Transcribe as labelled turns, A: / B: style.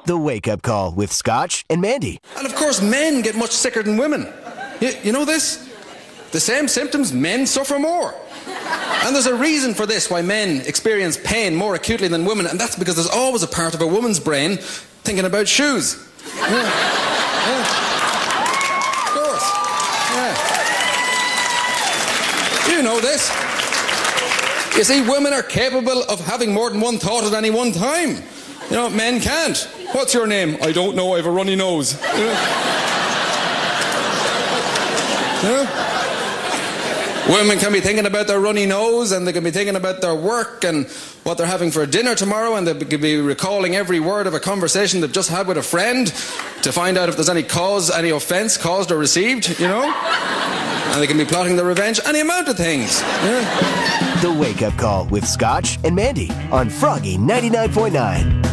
A: The Wake Up Call with Scotch and Mandy.
B: And of course, men get much sicker than women. You know this? The same symptoms, men suffer more. And there's a reason for this, why men experience pain more acutely than women, and that's because there's always a part of a woman's brain thinking about shoes. Yeah. Of course. Yeah. You know this. You see, women are capable of having more than one thought at any one time. You know, men can't. What's your name? I don't know, I have a runny nose. Women can be thinking about their runny nose, and they can be thinking about their work and what they're having for dinner tomorrow, and they could be recalling every word of a conversation they've just had with a friend to find out if there's any offence caused or received, you know? And they can be plotting their revenge, any amount of things.
A: The Wake Up Call with Scotch and Mandy on Froggy 99.9.